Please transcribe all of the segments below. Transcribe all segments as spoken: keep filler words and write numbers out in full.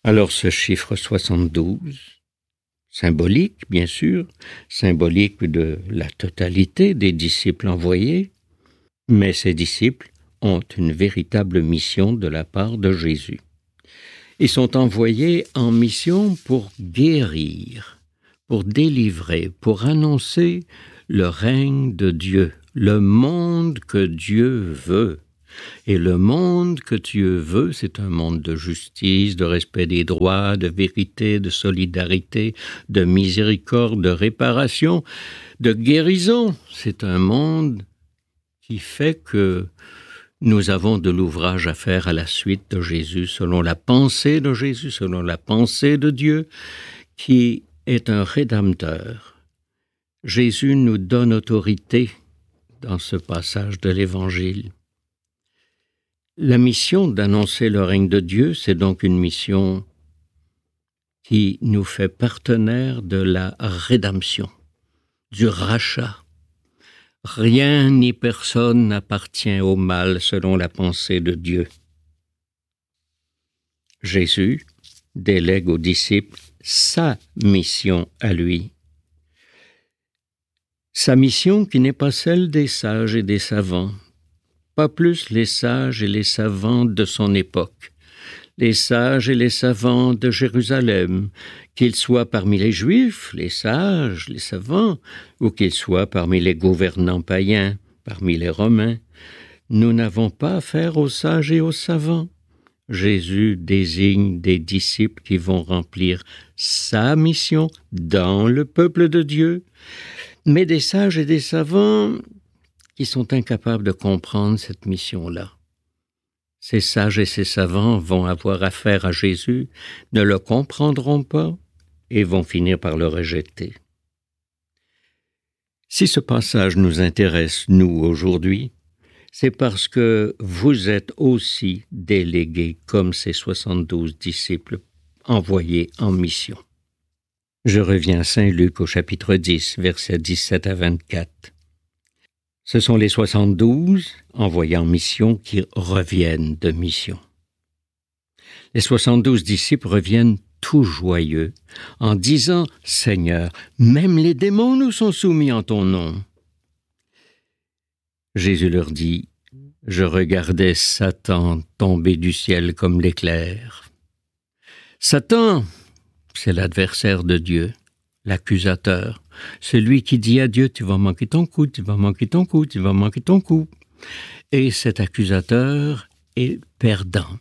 Alors ce chiffre soixante-douze, symbolique bien sûr, symbolique de la totalité des disciples envoyés, mais ces disciples ont une véritable mission de la part de Jésus. Ils sont envoyés en mission pour guérir, pour délivrer, pour annoncer le règne de Dieu, le monde que Dieu veut. Et le monde que Dieu veut, c'est un monde de justice, de respect des droits, de vérité, de solidarité, de miséricorde, de réparation, de guérison. C'est un monde qui fait que nous avons de l'ouvrage à faire à la suite de Jésus, selon la pensée de Jésus, selon la pensée de Dieu, qui est un rédempteur. Jésus nous donne autorité dans ce passage de l'Évangile. La mission d'annoncer le règne de Dieu, c'est donc une mission qui nous fait partenaires de la rédemption, du rachat. Rien ni personne n'appartient au mal selon la pensée de Dieu. Jésus délègue aux disciples sa mission à lui. Sa mission qui n'est pas celle des sages et des savants, pas plus les sages et les savants de son époque, les sages et les savants de Jérusalem, qu'ils soient parmi les Juifs, les sages, les savants, ou qu'ils soient parmi les gouvernants païens, parmi les Romains. Nous n'avons pas affaire aux sages et aux savants. Jésus désigne des disciples qui vont remplir sa mission dans le peuple de Dieu, mais des sages et des savants qui sont incapables de comprendre cette mission-là. Ces sages et ces savants vont avoir affaire à Jésus, ne le comprendront pas et vont finir par le rejeter. Si ce passage nous intéresse, nous, aujourd'hui, c'est parce que vous êtes aussi délégués comme ces soixante-douze disciples envoyés en mission. Je reviens à Saint Luc au chapitre dix, versets dix-sept à vingt-quatre. Ce sont les soixante-douze envoyés en mission qui reviennent de mission. Les soixante-douze disciples reviennent tout joyeux en disant « Seigneur, même les démons nous sont soumis en ton nom. » Jésus leur dit « Je regardais Satan tomber du ciel comme l'éclair. » Satan, c'est l'adversaire de Dieu, l'accusateur, celui qui dit à Dieu « Tu vas manquer ton coup, tu vas manquer ton coup, tu vas manquer ton coup. » Et cet accusateur est perdant.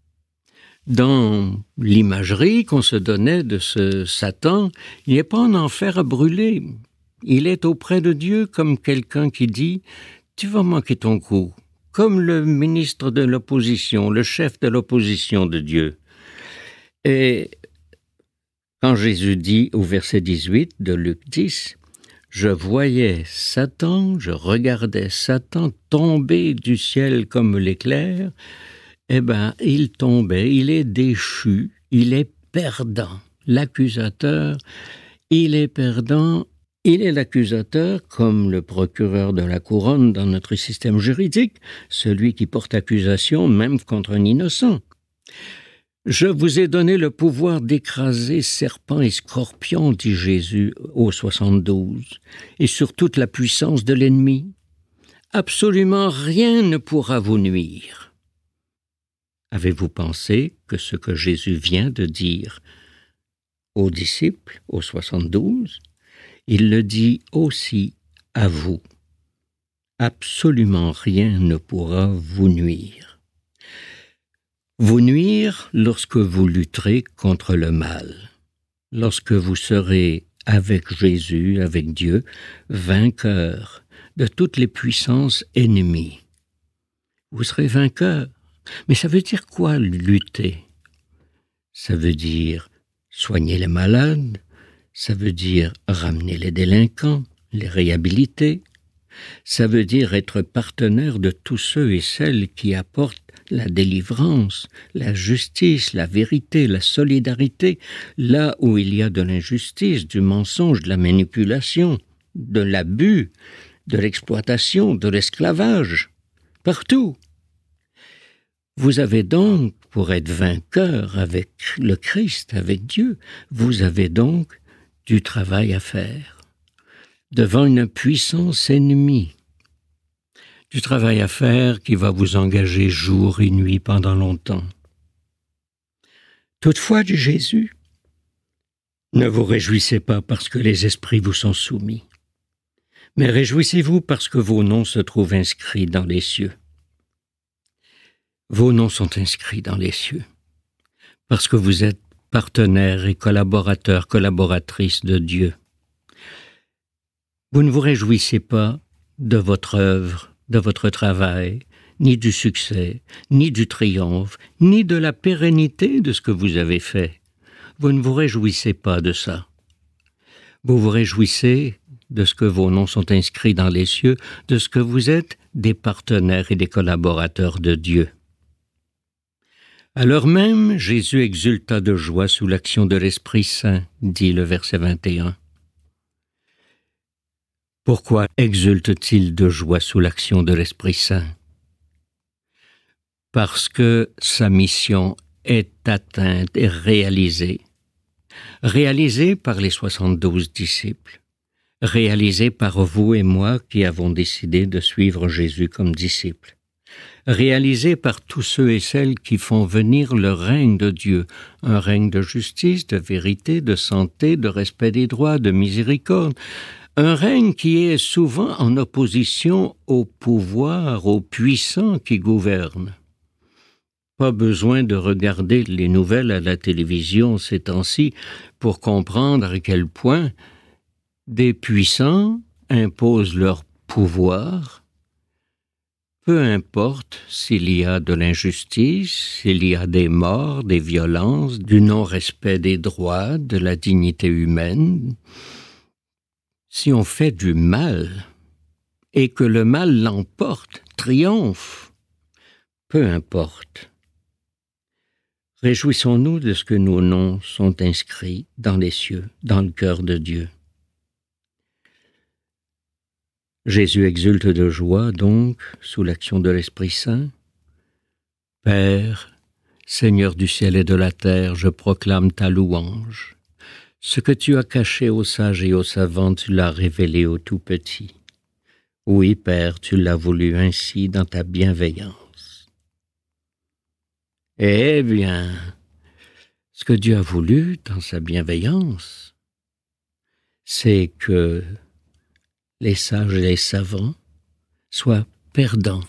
Dans l'imagerie qu'on se donnait de ce Satan, il n'est pas en enfer à brûler. Il est auprès de Dieu comme quelqu'un qui dit « Tu vas manquer ton coup », comme le ministre de l'opposition, le chef de l'opposition de Dieu. Et quand Jésus dit au verset dix-huit de Luc dix, « Je voyais Satan, je regardais Satan tomber du ciel comme l'éclair », eh bien, il tombait, il est déchu, il est perdant. L'accusateur, il est perdant, il est l'accusateur comme le procureur de la couronne dans notre système juridique, celui qui porte accusation même contre un innocent. Je vous ai donné le pouvoir d'écraser serpents et scorpions, dit Jésus aux soixante-douze, et sur toute la puissance de l'ennemi. Absolument rien ne pourra vous nuire. Avez-vous pensé que ce que Jésus vient de dire aux disciples, aux soixante-douze, il le dit aussi à vous. Absolument rien ne pourra vous nuire. Vous nuire lorsque vous lutterez contre le mal, lorsque vous serez avec Jésus, avec Dieu, vainqueur de toutes les puissances ennemies. Vous serez vainqueur. Mais ça veut dire quoi, lutter? Ça veut dire soigner les malades, ça veut dire ramener les délinquants, les réhabiliter, ça veut dire être partenaire de tous ceux et celles qui apportent la délivrance, la justice, la vérité, la solidarité, là où il y a de l'injustice, du mensonge, de la manipulation, de l'abus, de l'exploitation, de l'esclavage, partout. Vous avez donc pour être vainqueur avec le Christ, avec Dieu. Vous avez donc du travail à faire devant une puissance ennemie. Du travail à faire qui va vous engager jour et nuit pendant longtemps. Toutefois, dit Jésus, ne vous réjouissez pas parce que les esprits vous sont soumis, mais réjouissez-vous parce que vos noms se trouvent inscrits dans les cieux. Vos noms sont inscrits dans les cieux, parce que vous êtes partenaires et collaborateurs, collaboratrices de Dieu. Vous ne vous réjouissez pas de votre œuvre, de votre travail, ni du succès, ni du triomphe, ni de la pérennité de ce que vous avez fait. Vous ne vous réjouissez pas de ça. Vous vous réjouissez de ce que vos noms sont inscrits dans les cieux, de ce que vous êtes des partenaires et des collaborateurs de Dieu. Alors même, Jésus exulta de joie sous l'action de l'Esprit Saint, dit le verset vingt et un. Pourquoi exulte-t-il de joie sous l'action de l'Esprit Saint? Parce que sa mission est atteinte et réalisée. Réalisée par les soixante-douze disciples. Réalisée par vous et moi qui avons décidé de suivre Jésus comme disciples. Réalisée par tous ceux et celles qui font venir le règne de Dieu, un règne de justice, de vérité, de santé, de respect des droits, de miséricorde, un règne qui est souvent en opposition au pouvoir, aux puissants qui gouvernent. Pas besoin de regarder les nouvelles à la télévision ces temps-ci pour comprendre à quel point des puissants imposent leur pouvoir. Peu importe s'il y a de l'injustice, s'il y a des morts, des violences, du non-respect des droits, de la dignité humaine. Si on fait du mal et que le mal l'emporte, triomphe, peu importe. Réjouissons-nous de ce que nos noms sont inscrits dans les cieux, dans le cœur de Dieu. Jésus exulte de joie, donc, sous l'action de l'Esprit Saint. Père, Seigneur du ciel et de la terre, je proclame ta louange. Ce que tu as caché aux sages et aux savants, tu l'as révélé aux tout petits. Oui, Père, tu l'as voulu ainsi dans ta bienveillance. Eh bien, ce que Dieu a voulu dans sa bienveillance, c'est que les sages et les savants soient perdants.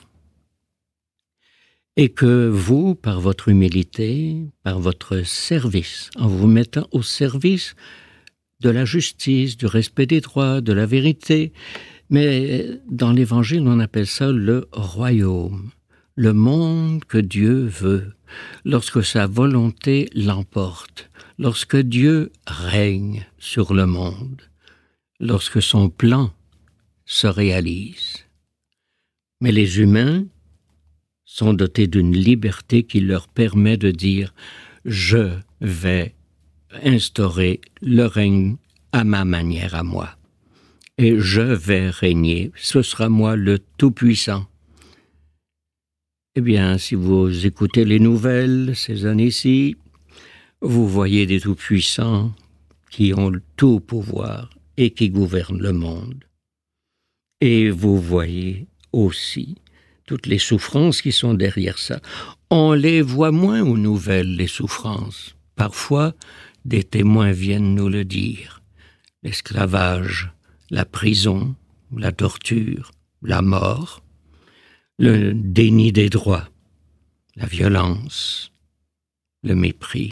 Et que vous, par votre humilité, par votre service, en vous mettant au service de la justice, du respect des droits, de la vérité, mais dans l'Évangile, on appelle ça le royaume, le monde que Dieu veut, lorsque sa volonté l'emporte, lorsque Dieu règne sur le monde, lorsque son plan se réalise. Mais les humains sont dotés d'une liberté qui leur permet de dire « Je vais instaurer le règne à ma manière, à moi. Et je vais régner, ce sera moi le Tout-Puissant. » Eh bien, si vous écoutez les nouvelles ces années-ci, vous voyez des Tout-Puissants qui ont le tout pouvoir et qui gouvernent le monde. Et vous voyez aussi toutes les souffrances qui sont derrière ça. On les voit moins aux nouvelles, les souffrances. Parfois, des témoins viennent nous le dire. L'esclavage, la prison, la torture, la mort, le déni des droits, la violence, le mépris.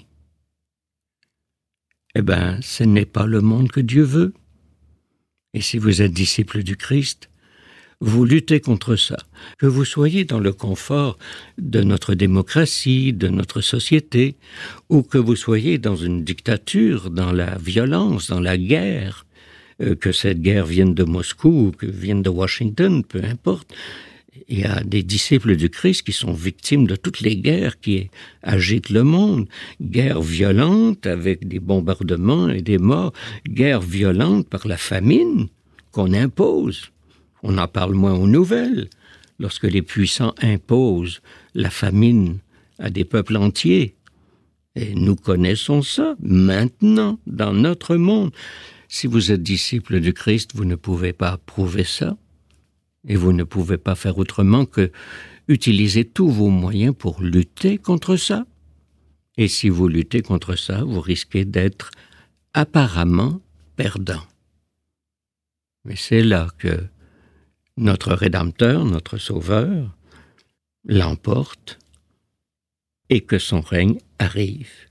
Eh bien, ce n'est pas le monde que Dieu veut. Et si vous êtes disciple du Christ, vous luttez contre ça. Que vous soyez dans le confort de notre démocratie, de notre société, ou que vous soyez dans une dictature, dans la violence, dans la guerre, euh, que cette guerre vienne de Moscou ou que vienne de Washington, peu importe. Il y a des disciples du Christ qui sont victimes de toutes les guerres qui agitent le monde. Guerre violente avec des bombardements et des morts. Guerre violente par la famine qu'on impose. On en parle moins aux nouvelles. Lorsque les puissants imposent la famine à des peuples entiers. Et nous connaissons ça maintenant dans notre monde. Si vous êtes disciple de Christ, vous ne pouvez pas prouver ça. Et vous ne pouvez pas faire autrement que utiliser tous vos moyens pour lutter contre ça. Et si vous luttez contre ça, vous risquez d'être apparemment perdant. Mais c'est là que notre Rédempteur, notre Sauveur, l'emporte et que son règne arrive.